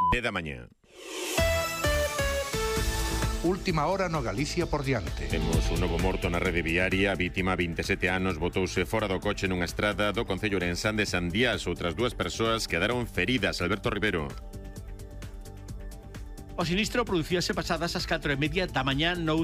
10 da mañá. Última hora no Galicia por diante. Temos un novo morto na rede viaria. A vítima, 27 anos, botouse fora do coche nunha estrada do concello ourensán de Sandías. Outras dúas persoas quedaron feridas. Alberto Rivero. O sinistro producíase pasadas as 4:30 da mañá no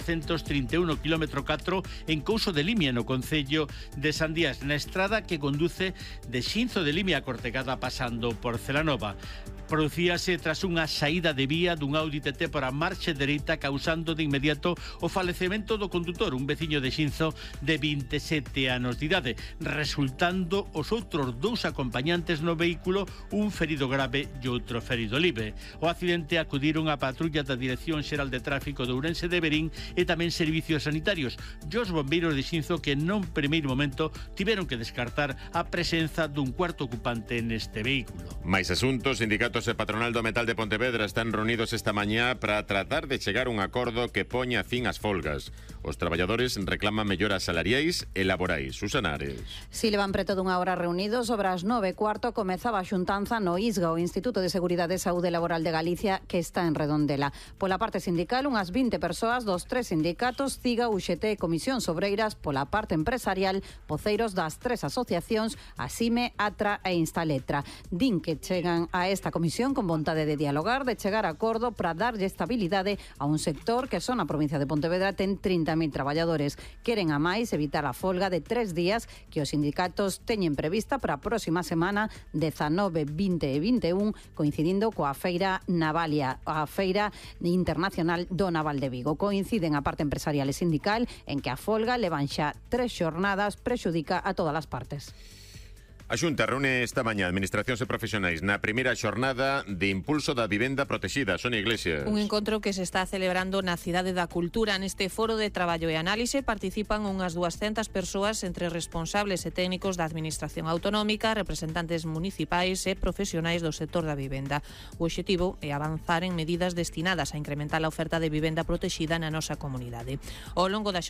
531 km 4 en Couso de Limia, no concello de Sandías, na estrada que conduce de Xinzo de Limia a Cortegada pasando por Celanova. Producíase tras unha saída de vía dun Audi TT por a marcha dereita, causando de inmediato o falecemento do condutor, un veciño de Xinzo de 27 anos de idade, resultando os outros dous acompañantes no vehículo un ferido grave e outro ferido leve. O accidente acudiron a patrulla da Dirección Xeral de Tráfico de Ourense de Verín e tamén servicios sanitarios e os bombeiros de Xinzo, que nun primeiro momento tiveron que descartar a presenza dun cuarto ocupante neste vehículo. Mais asuntos. Sindicatos e patronal do metal de Pontevedra están reunidos esta mañá para tratar de chegar a un acordo que poña fin ás folgas. Os traballadores reclaman melloras salariais e laborais. Susana Ares. Si levan preto dunha hora reunidos, sobre as 9:15 comezaba a xuntanza no ISGA, o Instituto de Seguridade e Saúde Laboral de Galicia, que está en Redondela. Pola parte sindical, unhas 20 persoas dos tres sindicatos, CIGA, UGT e Comisións Obreiras. Pola parte empresarial, voceiros das tres asociacións, ASIME, ATRA e Instaletra. Din que chegan a esta comisión con vontade de dialogar, de chegar a acordo para darlle estabilidade a un sector que só na provincia de Pontevedra ten 30.000 traballadores. Queren a máis evitar a folga de 3 días que os sindicatos teñen prevista para a próxima semana, 19, 20 e 21, coincidindo coa Feira Navalia, a Feira Internacional do Naval de Vigo. Coinciden a parte empresarial e sindical en que a folga levan xa 3 xornadas, prexudica a todas as partes. A Xunta reúne esta mañá administracións e profesionais na primeira xornada de impulso da vivenda protexida. Sonia Iglesias. Un encontro que se está celebrando na Cidade da Cultura. Neste foro de traballo e análise participan unhas 200 persoas entre responsables e técnicos da Administración Autonómica, representantes municipais e profesionais do sector da vivenda. O obxectivo é avanzar en medidas destinadas a incrementar a oferta de vivenda protexida na nosa comunidade. Ao longo da